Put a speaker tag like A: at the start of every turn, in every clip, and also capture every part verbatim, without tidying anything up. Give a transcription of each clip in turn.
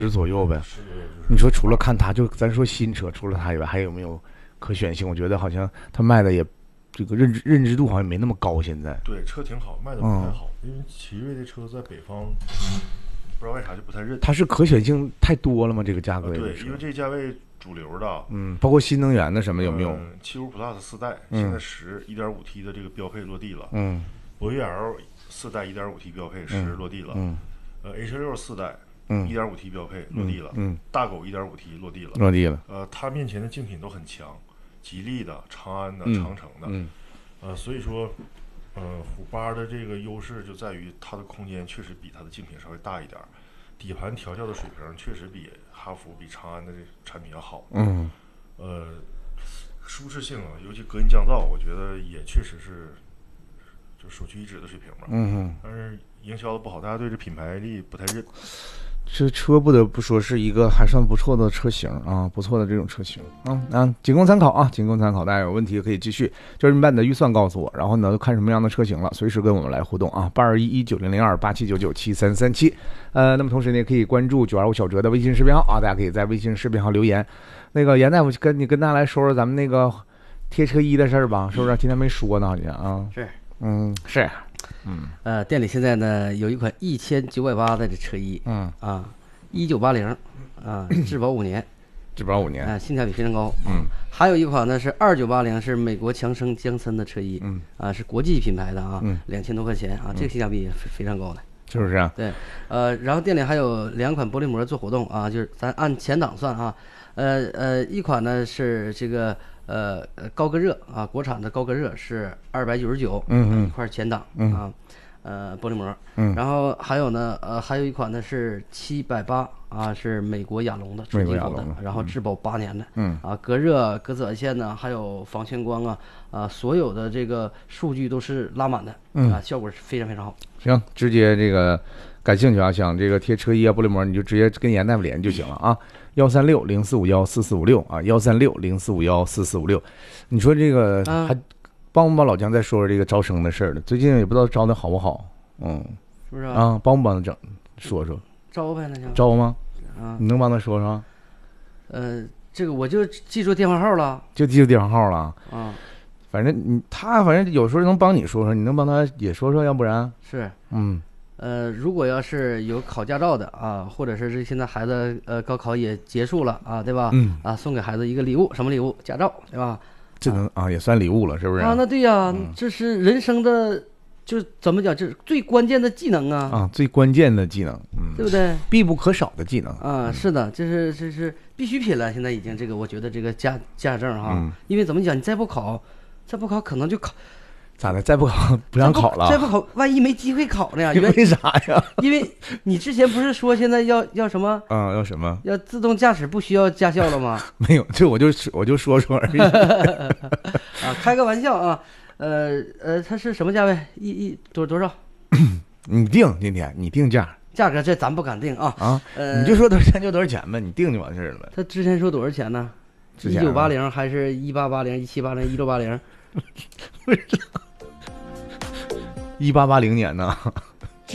A: 十左右呗。你说除了看它，就咱说新车，除了它以外，还有没有可选性？我觉得好像它卖的也这个认知认知度好像没那么高。现在
B: 对车挺好，卖的不太好，嗯、因为奇瑞的车在北方、嗯、不知道为啥就不太认。
A: 它是可选性太多了吗？这个价格、
B: 啊、对，因为这个价位主流的，
A: 嗯，包括新能源的什么有没有？
B: 嗯，七五 Plus 四代、嗯、现在十 一点五 T 的这个标配落地了，
A: 嗯，
B: 博越 L 四代 一点五 T 标配十、嗯、落地了，
A: 嗯，
B: 呃 H 六四代。
A: 嗯，
B: 一点五 T 标配落地了，嗯，嗯大狗 一点五 T 落地了，
A: 落地了。
B: 呃，它面前的竞品都很强，吉利的、长安的、
A: 嗯、
B: 长城的，
A: 嗯，
B: 呃，所以说，呃，虎八的这个优势就在于它的空间确实比它的竞品稍微大一点，底盘调教的水平确实比哈弗、比长安的这产品要好，
A: 嗯，
B: 呃，舒适性啊，尤其隔音降噪，我觉得也确实是就首屈一指的水平吧，
A: 嗯，
B: 但是营销的不好，大家对这品牌力不太认。
A: 这车不得不说是一个还算不错的车型啊，不错的这种车型啊啊，仅供参考啊，仅供参考。大家有问题可以继续，就是你把你的预算告诉我，然后呢看什么样的车型了，随时跟我们来互动啊，八二一一九零零二八七九九七三三七。呃，那么同时呢，也可以关注九二五小哲的微信视频号啊，大家可以在微信视频号留言。那个严大夫跟你跟大家来说说咱们那个贴车衣的事儿吧，是不是？今天没说呢，好像啊。
C: 是，
A: 嗯，是。嗯，
C: 呃，店里现在呢有一款一千九百八的这车衣，
A: 嗯
C: 啊，一九八零，啊，质保五年，
A: 质保五年，
C: 啊，性价比非常高，
A: 嗯，
C: 还有一款呢是二九八零，是美国强生江森的车衣，
A: 嗯，
C: 啊，是国际品牌的啊，
A: 嗯，
C: 两千多块钱啊，这个性价比也非常高的，
A: 是不是啊？
C: 对，呃，然后店里还有两款玻璃膜做活动啊，就是咱按前档算啊，呃呃，一款呢是这个。呃呃，高隔热啊，国产的高隔热是二百九十九，
A: 嗯嗯，
C: 一块前挡、
A: 嗯、
C: 啊，呃，玻璃膜，
A: 嗯，
C: 然后还有呢，呃，还有一款呢是七百八啊，是美国亚龙的，
A: 美国亚龙的，
C: 然后质保八年的，
A: 嗯，
C: 啊，隔热、隔紫外线呢，还有防眩光啊，啊，所有的这个数据都是拉满的，
A: 嗯，
C: 啊，效果是非常非常好。
A: 行，直接这个感兴趣啊，想这个贴车衣啊、玻璃膜，你就直接跟严大夫联就行了啊。幺三六零四五幺四四五六啊，幺三六零四五幺四四五六。你说这个还帮不帮老姜再说说这个招生的事儿了？最近也不知道招的好不好，嗯，
C: 是不是啊？
A: 啊，帮不帮他整？说说。
C: 招呗，那就
A: 招吗？
C: 啊，
A: 你能帮他说说？
C: 呃，这个我就记住电话号了，
A: 就记住电话号了
C: 啊。
A: 反正你他反正有时候能帮你说说，你能帮他也说说，要不然
C: 是
A: 嗯。
C: 呃，如果要是有考驾照的啊，或者是这现在孩子呃高考也结束了啊，对吧？
A: 嗯
C: 啊，送给孩子一个礼物，什么礼物？驾照，对吧？
A: 这能啊也算礼物了，是不是？
C: 啊，那对呀、
A: 嗯，
C: 这是人生的，就怎么讲，这是最关键的技能啊！
A: 啊，最关键的技能，嗯，
C: 对不对？
A: 必不可少的技能
C: 啊，是的，这是这是必需品了。现在已经这个，我觉得这个驾驾证哈，
A: 嗯，
C: 因为怎么讲，你再不考，再不考可能就考。
A: 咋的？再不考不让考了？
C: 再不考，万一没机会考呢？
A: 为啥呀？
C: 因为你之前不是说现在要要什么？
A: 啊、嗯，要什么？
C: 要自动驾驶不需要驾校了吗？
A: 没有，这我就我就说说而已。
C: 啊，开个玩笑啊。呃呃，它是什么价位？一一多多少？
A: 你定今天你定价。
C: 价格这咱不敢定啊。
A: 啊，
C: 呃，
A: 你就说多少钱就多少钱呗，你定就完事儿了。
C: 他之前说多少钱呢？一九八零还是一八八零、一七八零、一六八零？
A: 不知道。一八八零年呢，
C: 这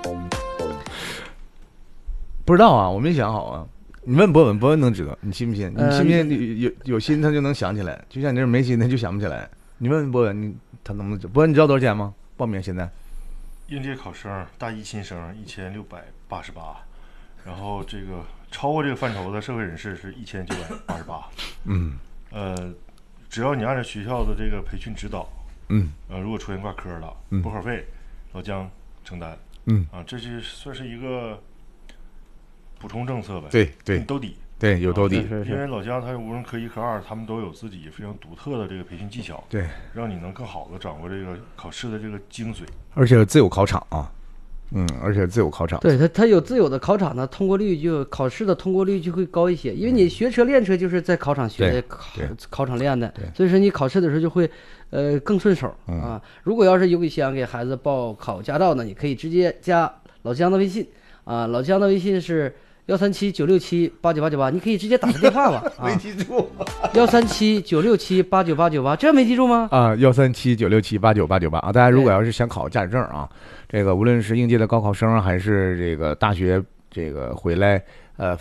A: 不知道啊，我没想好啊。你问博文，博文能知道，你信不信？你信不信？有有心他就能想起来，就像你这没心他就想不起来。你问博文，你他能不能知？博文，你知道多少钱吗？报名现在？
B: 应届考生大一新生一千六百八十八，然后这个超过这个范畴的社会人士是一千九百八十八。
A: 嗯，
B: 呃，只要你按照学校的这个培训指导。
A: 嗯，
B: 呃，如果出现挂科了，
A: 嗯，
B: 补考费老姜承担，
A: 嗯，
B: 啊，这就算是一个补充政策呗，
A: 对对，
B: 兜底，
A: 对，有兜底，
B: 啊、因为老姜他无论科一科二，他们都有自己非常独特的这个培训技巧，
A: 对，
B: 让你能更好的掌握这个考试的这个精髓，
A: 而且自有考场啊。嗯，而且自有考场，
C: 对它它有自有的考场呢，通过率就考试的通过率就会高一些，因为你学车练车就是在考场学的，考考场练的，所以说你考试的时候就会，呃，更顺手啊、嗯。如果要是有想给孩子报考驾照呢，你可以直接加老姜的微信啊，老姜的微信是幺三七九六七八九八九八，你可以直接打个电话吧。
A: 啊、没记住，
C: 幺三七九六七八九八九八，这没记住吗？
A: 啊，幺三七九六七八九八九八啊！大家如果要是想考驾驶证啊。这个无论是应届的高考生还是这个大学这个回来